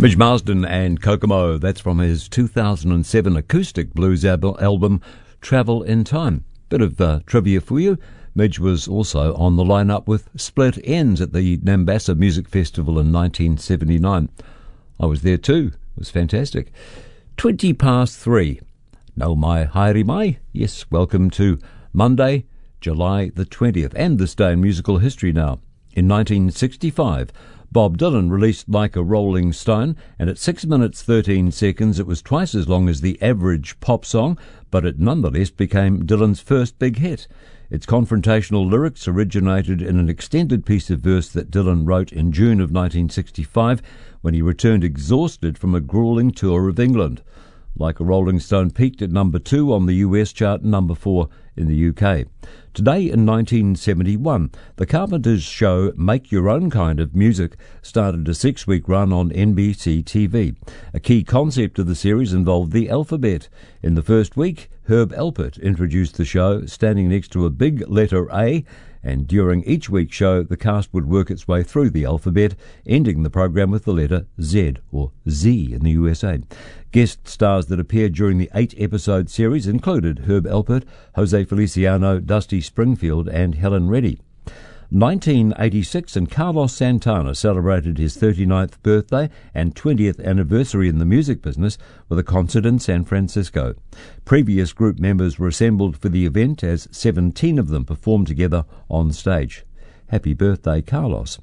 Midge Marsden and Kokomo, that's from his 2007 acoustic blues album, Travel in Time. Bit of trivia for you. Midge was also on the lineup with Split Ends at the Nambassa Music Festival in 1979. I was there too. It was fantastic. 3:20. Nau mai haere mai. Yes, welcome to Monday, July the 20th, and this day in musical history now. In 1965, Bob Dylan released Like a Rolling Stone, and at 6 minutes 13 seconds it was twice as long as the average pop song, but it nonetheless became Dylan's first big hit. Its confrontational lyrics originated in an extended piece of verse that Dylan wrote in June of 1965 when he returned exhausted from a grueling tour of England. Like a Rolling Stone peaked at number 2 on the US chart and number 4 in the UK. Today in 1971, the Carpenters show Make Your Own Kind of Music started a 6-week run on NBC TV. A key concept of the series involved the alphabet. In the first week, Herb Alpert introduced the show, standing next to a big letter A, and during each week's show, the cast would work its way through the alphabet, ending the program with the letter Z, or Z in the USA. Guest stars that appeared during the 8-episode series included Herb Alpert, Jose Feliciano, Dusty Springfield, and Helen Reddy. 1986, and Carlos Santana celebrated his 39th birthday and 20th anniversary in the music business with a concert in San Francisco. Previous group members were assembled for the event as 17 of them performed together on stage. Happy birthday, Carlos.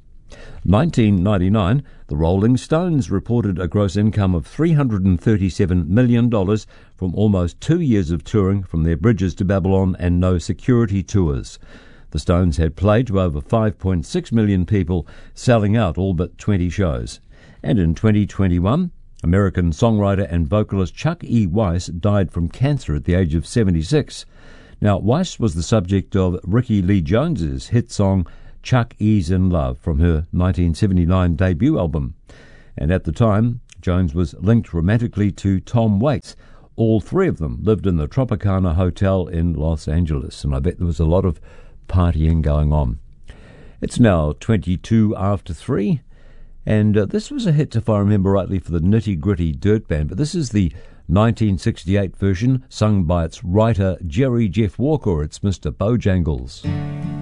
1999, the Rolling Stones reported a gross income of $337 million from almost 2 years of touring from their Bridges to Babylon and No Security tours. The Stones had played to over 5.6 million people, selling out all but 20 shows. And in 2021, American songwriter and vocalist Chuck E. Weiss died from cancer at the age of 76. Now, Weiss was the subject of Ricky Lee Jones's hit song Chuck E's in Love from her 1979 debut album. And at the time, Jones was linked romantically to Tom Waits. All three of them lived in the Tropicana Hotel in Los Angeles, and I bet there was a lot of partying going on. It's now 22 after 3, and this was a hit, if I remember rightly, for the Nitty Gritty Dirt Band, but this is the 1968 version sung by its writer Jerry Jeff Walker. It's Mr. Bojangles.